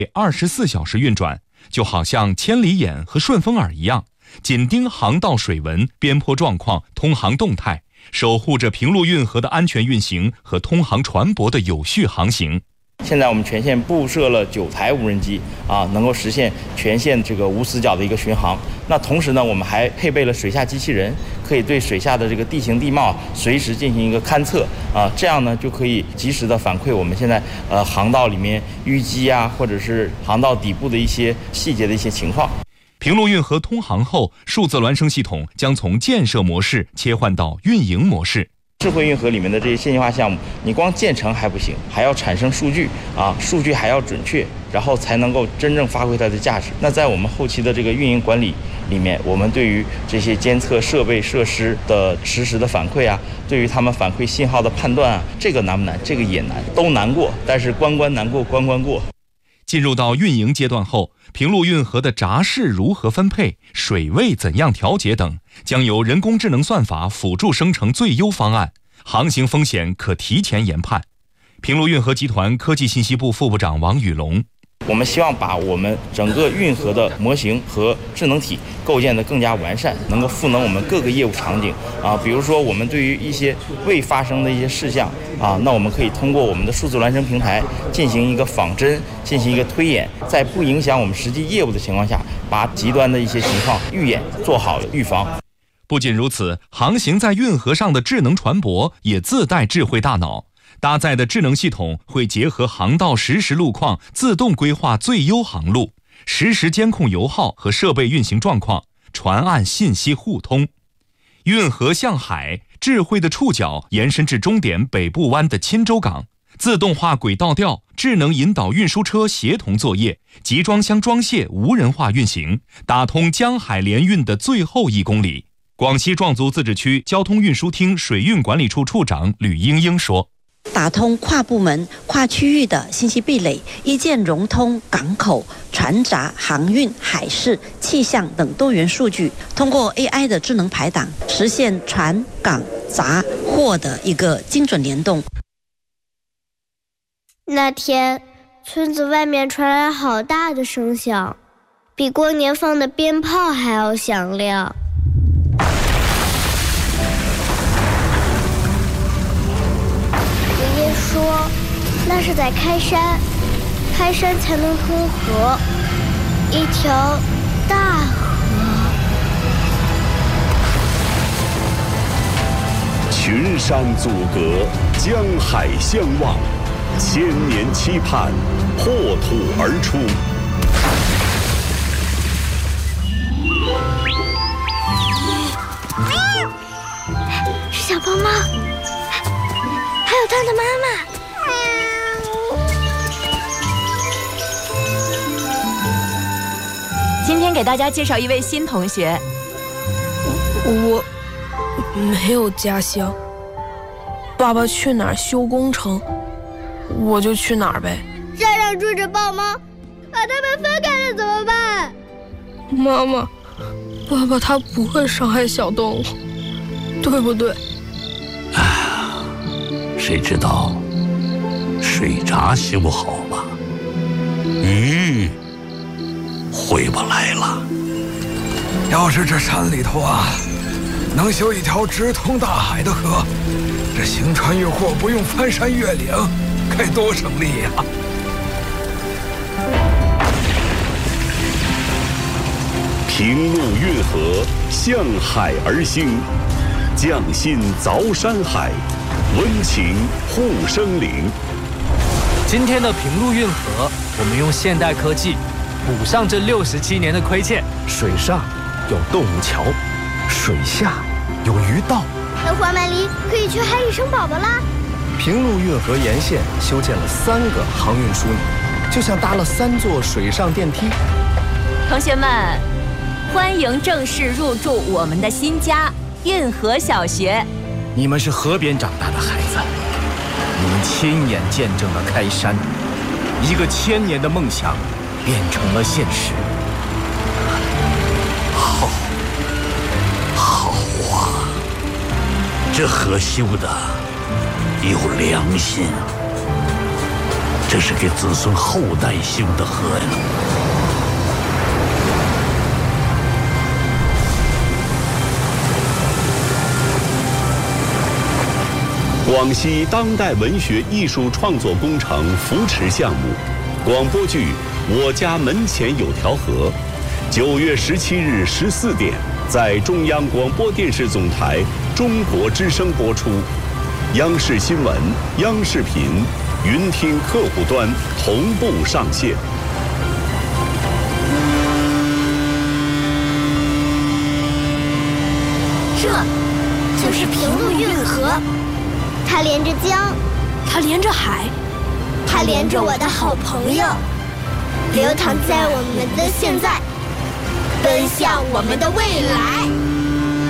24小时运转，就好像千里眼和顺风耳一样，紧盯航道水文、边坡状况、通航动态，守护着平陆运河的安全运行和通航船舶的有序航行。 现在我们全线布设了9台无人机能够实现全线这个无死角的一个巡航。那同时呢，我们还配备了水下机器人，可以对水下的这个地形地貌随时进行一个勘测这样呢就可以及时的反馈我们现在航道里面淤积或者是航道底部的一些细节的一些情况。 平陆运河通航后，数字孪生系统将从建设模式切换到运营模式。 智慧运河里面的这些现代化项目，你光建成还不行，还要产生数据数据还要准确，然后才能够真正发挥它的价值。那在我们后期的这个运营管理里面，我们对于这些监测设备设施的实时的反馈对于他们反馈信号的判断这个难不难？这个也难，都难过，但是关关难过关关过。 进入到运营阶段后，平陆运河的闸室如何分配、水位怎样调节等，将由人工智能算法辅助生成最优方案，航行风险可提前研判。平陆运河集团科技信息部副部长王宇龙： 我们希望把我们整个运河的模型和智能体构建得更加完善，能够赋能我们各个业务场景比如说我们对于一些未发生的一些事项那我们可以通过我们的数字孪生平台进行一个仿真，进行一个推演，在不影响我们实际业务的情况下，把极端的一些情况预演做好了预防。 不仅如此，航行在运河上的智能船舶也自带智慧大脑，搭载的智能系统会结合航道实时路况，自动规划最优航路，实时监控油耗和设备运行状况，船岸信息互通。运河向海，智慧的触角延伸至终点北部湾的钦州港，自动化轨道调，智能引导运输车协同作业，集装箱装卸无人化运行，打通江海联运的最后1公里。广西壮族自治区交通运输厅水运管理处处长吕英英说： 打通跨部门、跨区域的信息壁垒，一键融通港口、船闸、航运、海事、气象等多元数据，通过 AI 的智能排档，实现船、港、闸、货的一个精准联动。 那天，村子外面传来好大的声响，比过年放的鞭炮还要响亮。爷爷说，那是在开山，开山才能通河，一条大河。 群山阻隔，江海相望，千年期盼，破土而出。 是小豹猫，还有它的妈妈。 今天给大家介绍一位新同学。 我没有家乡，爸爸去哪儿修工程，我就去哪儿呗。 山上住着豹猫，把它们分开了怎么办？ 妈妈，爸爸他不会伤害小动物，对不对？ 谁知道水闸修不好吧，鱼回不来了。 要是这山里头能修一条直通大海的河，这行船运货不用翻山越岭，该多省力呀！ 平陆运河向海而兴，匠心凿山海，温情护生灵。 今天的平陆运河，我们用现代科技补上这67年的亏欠。 水上有动物桥，水下有鱼道。 那黄曼梨可以去海里生宝宝啦。 平陆运河沿线修建了3个航运枢纽，就像搭了3座水上电梯。 同学们，欢迎正式入住我们的新家运河小学。 你们是河边长大的孩子，你们亲眼见证了开山，一个1000年的梦想变成了现实。 好啊，这河修的有良心， 这是给子孙后代修的河呀。 广西当代文学艺术创作工程扶持项目，广播剧《我家门前有条河》，9月17日14点在中央广播电视总台中国之声播出，央视新闻、央视频、云听客户端同步上线。 这就是平陆运河。它连着江， 它连着海， 它连着我的好朋友，流淌在我们的现在，奔向我们的未来。